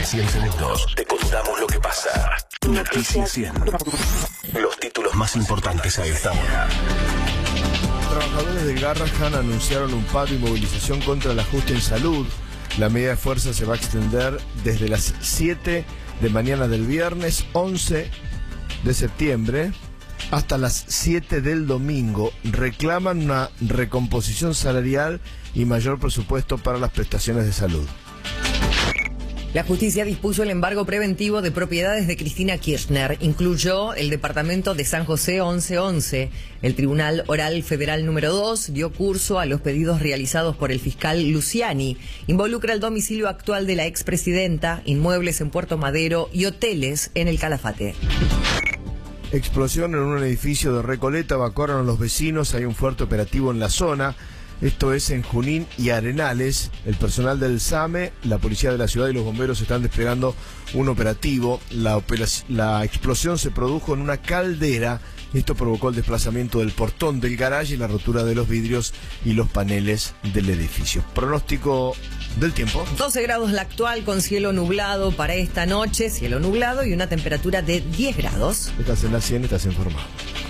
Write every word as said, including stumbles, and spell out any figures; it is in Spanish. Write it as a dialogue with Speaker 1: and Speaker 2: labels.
Speaker 1: cien segundos te contamos lo que pasa. Noticias cien. Los títulos más importantes a esta hora.
Speaker 2: Trabajadores del Garrahan anunciaron un paro y movilización contra el ajuste en salud. La medida de fuerza se va a extender desde las siete de mañana del viernes once de septiembre hasta las siete del domingo. Reclaman una recomposición salarial y mayor presupuesto para las prestaciones de salud.
Speaker 3: La justicia dispuso el embargo preventivo de propiedades de Cristina Kirchner. Incluyó el departamento de San José once once. El Tribunal Oral Federal número dos dio curso a los pedidos realizados por el fiscal Luciani. Involucra el domicilio actual de la expresidenta, inmuebles en Puerto Madero y hoteles en el Calafate.
Speaker 2: Explosión en un edificio de Recoleta, evacuaron a los vecinos, hay un fuerte operativo en la zona. Esto es en Junín y Arenales. El personal del SAME, la policía de la ciudad y los bomberos están desplegando un operativo. La, operac- la explosión se produjo en una caldera. Esto provocó el desplazamiento del portón del garaje y la rotura de los vidrios y los paneles del edificio. Pronóstico del tiempo.
Speaker 3: doce grados la actual con cielo nublado para esta noche. Cielo nublado y una temperatura de diez grados.
Speaker 2: Estás en la cien, estás informado.